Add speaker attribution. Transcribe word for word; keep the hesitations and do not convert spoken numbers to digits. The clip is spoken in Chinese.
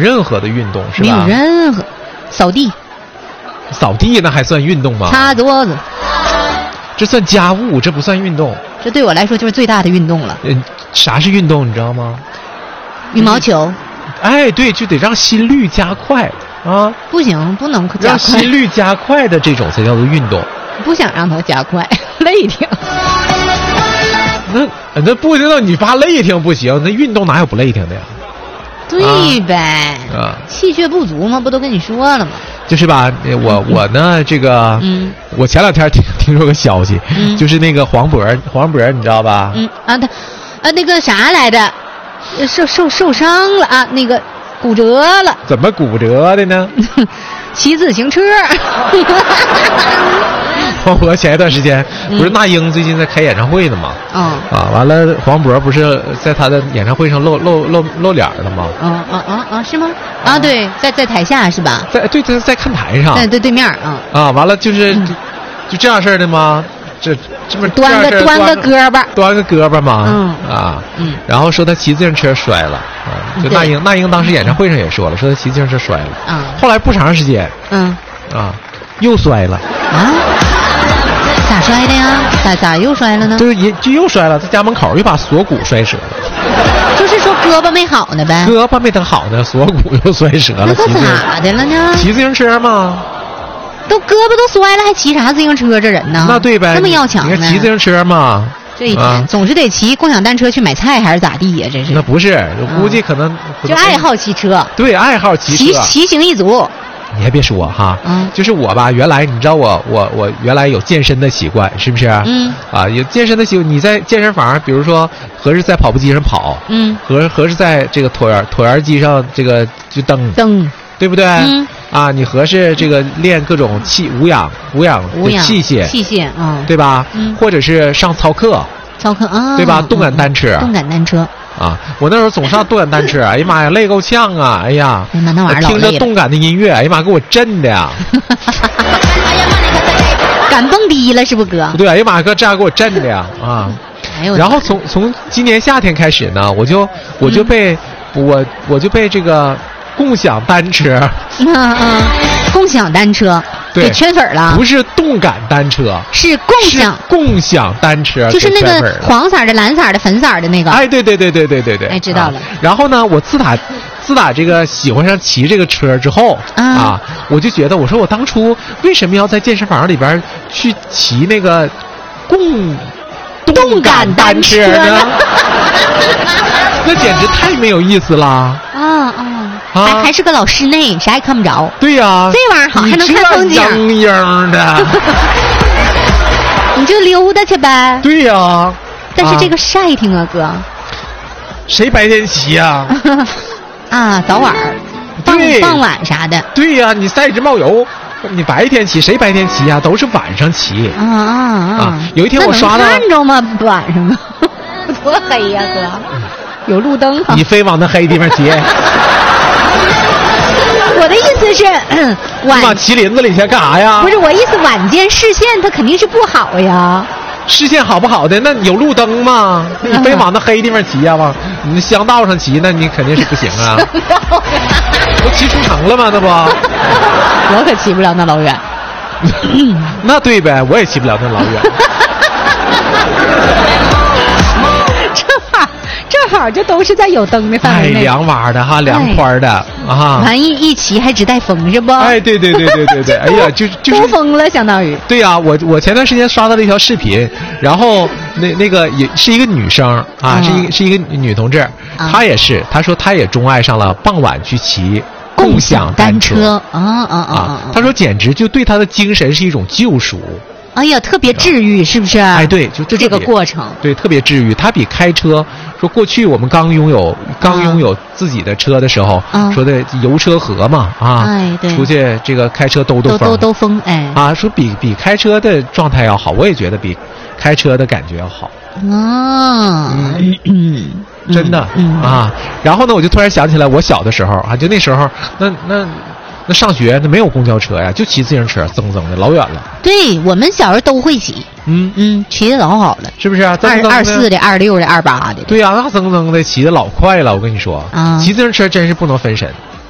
Speaker 1: 任何的运动，是吧？
Speaker 2: 没有任何扫地，
Speaker 1: 扫地那还算运动吗？
Speaker 2: 擦桌子，
Speaker 1: 这算家务，这不算运动。
Speaker 2: 这对我来说就是最大的运动了。
Speaker 1: 嗯，啥是运动？你知道吗？
Speaker 2: 羽毛球。
Speaker 1: 哎，对，就得让心率加快啊！
Speaker 2: 不行，不能加快。
Speaker 1: 让心率加快的这种才叫做运动。
Speaker 2: 不想让它加快，累挺。
Speaker 1: 那那不行，那你怕累挺不行，那运动哪有不累挺的呀？
Speaker 2: 对呗。
Speaker 1: 啊，
Speaker 2: 气血不足吗？不都跟你说了吗？
Speaker 1: 就是吧，我我呢，这个，嗯，我前两天听听说个消息，嗯，就是那个黄渤，黄渤你知道吧？
Speaker 2: 嗯啊，他，啊那个啥来的，受受受伤了啊，那个骨折了。
Speaker 1: 怎么骨折的呢？
Speaker 2: 骑自行车。
Speaker 1: 黄渤前一段时间不是那英最近在开演唱会呢吗？
Speaker 2: 嗯、
Speaker 1: 啊，完了黄渤不是在他的演唱会上露露露露脸了吗？
Speaker 2: 啊啊啊啊！是吗？啊，对，在在台下是吧？
Speaker 1: 在对在在看台上。
Speaker 2: 在对对面啊。
Speaker 1: 啊，完了就是、嗯、就, 就这样式的吗？这这不
Speaker 2: 端个端个胳膊，
Speaker 1: 端个胳膊吗？
Speaker 2: 嗯
Speaker 1: 啊
Speaker 2: 嗯。
Speaker 1: 然后说他骑自行车摔了啊，就那英那英当时演唱会上也说了，说他骑自行车摔了。
Speaker 2: 啊。
Speaker 1: 后来不长时间，
Speaker 2: 嗯
Speaker 1: 啊，又摔了。
Speaker 2: 啊？咋摔的呀？咋咋又摔了呢？
Speaker 1: 对，也就又摔了，在家门口又把锁骨摔折了。
Speaker 2: 就是说胳膊没好呢呗？
Speaker 1: 胳膊没等好呢，锁骨又摔折了。
Speaker 2: 那他咋的了呢？
Speaker 1: 骑自行车吗？
Speaker 2: 都胳膊都摔了，还骑啥自行车？这人呢？
Speaker 1: 那对呗，
Speaker 2: 这么要强呢？
Speaker 1: 骑自行车嘛，
Speaker 2: 这一天、啊、总是得骑共享单车去买菜还是咋地呀？这是？
Speaker 1: 那不是，我估计可能、
Speaker 2: 嗯、就爱好骑车。
Speaker 1: 对，爱好骑车，
Speaker 2: 骑骑行一族。
Speaker 1: 你还别说哈，
Speaker 2: 嗯，
Speaker 1: 就是我吧，原来你知道我我我原来有健身的习惯，是不是？
Speaker 2: 嗯，
Speaker 1: 啊，有健身的习惯，你在健身房，比如说合是在跑步机上跑，
Speaker 2: 嗯，
Speaker 1: 合合是在这个椭圆椭圆机上这个就蹬
Speaker 2: 蹬，
Speaker 1: 对不对？
Speaker 2: 嗯，
Speaker 1: 啊，你合是这个练各种器无氧无氧的器械
Speaker 2: 器械啊、嗯，
Speaker 1: 对吧？
Speaker 2: 嗯，
Speaker 1: 或者是上操课，
Speaker 2: 操课啊，
Speaker 1: 对吧？动感单车，
Speaker 2: 动感单车。
Speaker 1: 啊！我那时候总上动感单车，哎呀妈呀，累够呛啊！哎呀，
Speaker 2: 那那玩意儿
Speaker 1: 听着动感的音乐，哎呀妈，给我震的呀！
Speaker 2: 敢蹦迪了是不哥？
Speaker 1: 对，哎呀妈，哥这样给我震的呀啊！
Speaker 2: 哎呦，
Speaker 1: 然后从从今年夏天开始呢，我就我就被、嗯、我我就被这个共享单车，
Speaker 2: 嗯嗯，共享单车。
Speaker 1: 对，
Speaker 2: 给圈粉了，
Speaker 1: 不是动感单车，
Speaker 2: 是共享
Speaker 1: 共享单车，
Speaker 2: 就是那个黄色的、蓝色的、粉色的那个。
Speaker 1: 哎，对对对对对对对，
Speaker 2: 哎，知道了。
Speaker 1: 啊、然后呢，我自打自打这个喜欢上骑这个车之后、
Speaker 2: 啊、
Speaker 1: 啊，我就觉得，我说我当初为什么要在健身房里边去骑那个共动感单车呢？那简直太没有意思了。啊
Speaker 2: 啊！啊、还还是个老室内，啥也看不着。
Speaker 1: 对呀、啊，
Speaker 2: 这玩意儿好，还能看风景。
Speaker 1: 泱泱的，
Speaker 2: 你就溜达去呗。
Speaker 1: 对呀、啊，
Speaker 2: 但是这个晒挺啊，哥。
Speaker 1: 谁白天骑呀、
Speaker 2: 啊？啊，早晚傍傍晚啥的。
Speaker 1: 对呀、啊，你晒直冒油。你白天骑，谁白天骑呀、啊？都是晚上骑。
Speaker 2: 啊啊啊！
Speaker 1: 啊有一天我刷到，
Speaker 2: 看着吗？晚上吗？多黑呀、啊，哥。有路灯、啊。
Speaker 1: 你非往那黑地方骑。
Speaker 2: 我的意思是，嗯，晚
Speaker 1: 往麒麟子里去干啥呀？
Speaker 2: 不是我意思，晚间视线它肯定是不好呀。
Speaker 1: 视线好不好的？那有路灯吗？那你非往那黑地方骑呀、啊？往你那乡道上骑，那你肯定是不行啊。都骑出城了吗？那不？
Speaker 2: 我可骑不了那老远。
Speaker 1: 那对呗，我也骑不了那老远。
Speaker 2: 正好就都是在有灯的范围内，
Speaker 1: 哎，凉瓦的哈，凉快的啊。
Speaker 2: 完一一骑还只带风是不？
Speaker 1: 哎，对对对对对对，哎呀，就就是
Speaker 2: 都疯了，相当于。
Speaker 1: 对呀、啊，我我前段时间刷到了一条视频，然后那那个也是一个女生啊，嗯、是一个是一个女同志，嗯、她也是，她说她也钟爱上了傍晚去骑共享单车
Speaker 2: 啊啊啊！
Speaker 1: 她说简直就对她的精神是一种救赎。
Speaker 2: 哎呀，特别治愈，是不是？
Speaker 1: 哎，对，就
Speaker 2: 就这个过程，
Speaker 1: 对，特别治愈。它比开车说，过去我们刚拥有、刚拥有自己的车的时候，
Speaker 2: 啊、
Speaker 1: 说的油车河嘛，啊，
Speaker 2: 哎，对，
Speaker 1: 出去这个开车兜
Speaker 2: 兜
Speaker 1: 风，
Speaker 2: 兜兜风，哎，
Speaker 1: 啊，说比比开车的状态要好，我也觉得比开车的感觉要好。
Speaker 2: 啊，嗯嗯，
Speaker 1: 真的、
Speaker 2: 嗯、
Speaker 1: 啊。然后呢，我就突然想起来，我小的时候啊，就那时候，那那。那上学那没有公交车呀，就骑自行车，噌噌的老远了。
Speaker 2: 对，我们小时候都会骑，嗯嗯，骑的老好了，
Speaker 1: 是不是啊？
Speaker 2: 二二四的、二六的、二八的。
Speaker 1: 对呀、啊，那噌噌的骑的老快了，我跟你说，
Speaker 2: 啊，
Speaker 1: 骑自行车真是不能分神